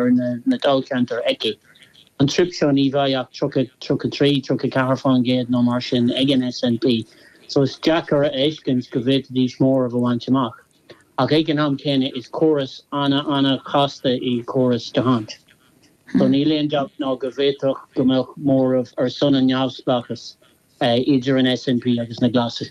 na dalcantar eki. An trip sean ní bhaach truck a tree, truck a carfan géad no mar sin again SNP. So it's Jacker Eshkins go bhid dís mór of a wanchamach. Ach again ham kenne is chorus Anna Costa I chorus de hand. So ní leon job ná go bhhéitoch go mbeadh mór of ar son an neamhsplachas idir an SNP agus na glasses.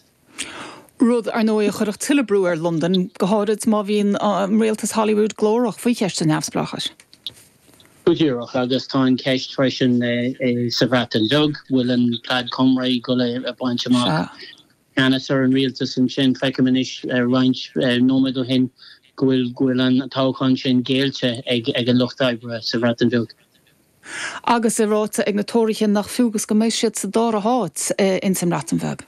Rud ar nó chuireach tuile brú ar London go háid má bhíon réaltas Hollywood glórach faoi cheiste neamhsplachas. Goedurach agus tá ceist freisin sa bhreatan dug bhfuil an plaid comraí go le a baint amach. Canas ar an rialtas an sin feiciminis roint nómad ó hin gohfuil an táchan sin géalte ag an luchtabre sa bhreatan dug. Agus I ráta ag na tóiriche nach fiúgus go mééis siad sa dá a háit in san Rattenberg.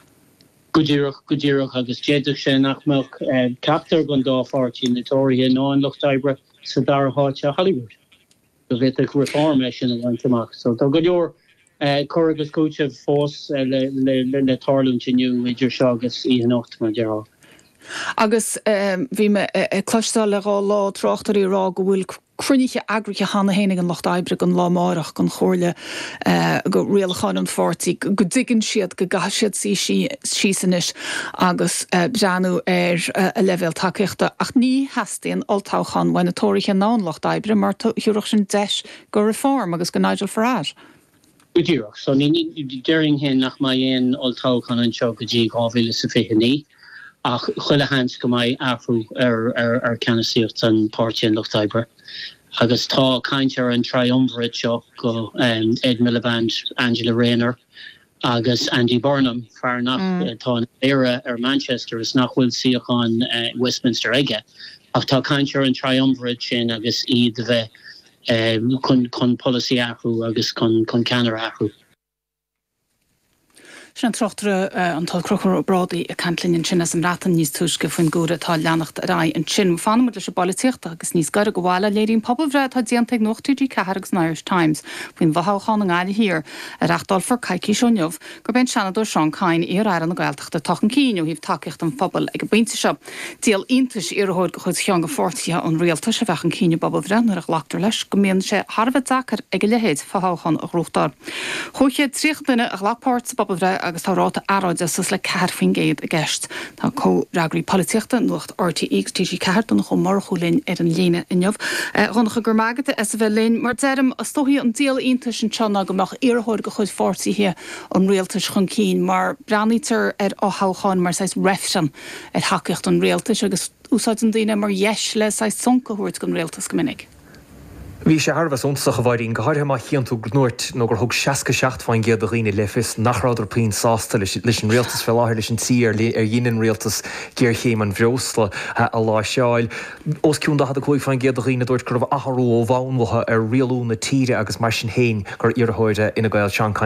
Goedurach agus jéidir sin nach meach captar gon dá fáirtí na tóiriche ná an luchtabre sa dá a háit a Hollywood. So get a reformation and wantamach. So go your choragus coach of force le tarlun new major shagus Ian Ochtman Gerald. Agus bhí me clostal le lá trochtarí rá go bhfuil cruniche agriche hanna hénig an locht aibre an lámárach gan chóirle go réalchan an fortí go diggin siad go gasiad sísanis agus breanú a level takeachta ach ní hastíon oltáchan bhain na tóiriche ná locht aibre mar hiúrach sin deis go reform agus go Nigel Farage. Goedurach, so ní during hen nach mai ein oltáchan an seo go dí gáhile sa fihanní. Ach chuile hans go mai afrú ar canasíocht an páirtí an lucht aibre. Agus tá caintear an triumvirate seo go Ed Miliband, Angela Rayner agus Andy Burnham fear nach tá éire ar Manchester is nach bhfuil siochan Westminster aige. Ach tá caintear an triumvirate sin agus iad bheith chun policy afrú agus chun canar afrú. Sin trochtre an tal crochar bradaí a cantlinn sin as an ratan níos túisce faoin gúra tá leannacht rá an sin fanmid leis bailíochta agus níos gar go bhile léirín poblbhre tá déantaigh nochtúdí cehargus na Irish Times faoin bhathchan an gáile hir a reachtáil for caiicí seomh go ben seanadú Seán Cain ar an gailteachta tachan cíniu híh takeíocht an phobal ag bainte seo. Díal intais arthóid go chuid chean go fortíthe an réalta se bheitchan cíniu poblbhre nar a leachtar leis go mbíonn sé Harbh dachar ag lehéid fathchan a rúchtár. Chúiche tríoch duine a ghlapáirt sa poblbhre agus tá ráta aráide sus le cear fin géad a gceist. Tá có reagraí políochta nuacht RTX TG ceart an chu marchúlinn ar an líine inniuh. Runnacha gur mágata as bheith linn mar deirm a stohíí an díal intais an teanna go meach iarthóid go chuid fortíthe an réaltas chun cín mar breanítar ar áthcháin mar sais refsan ar haceocht an réaltas agus úsáid an daine mar dheis le sais soncaúirt gon réaltas go minic. Bhí sé Harbh úntaach a bhaidín go háirthe má chiantú gnúirt nó gur thug 67 fáin géad a riine lefis nachráidir peon sásta leis an réaltas fel láthir leis an tí ar dhéanaan réaltas géir chéim an bhreosla a lá seáil. Os ciún dachad a chuig fáin géad a riine dúirt gur bh athrú ó bhánmhatha ar rialú na tíre agus mar sin héin gur iarthóide ina gail Seán Cain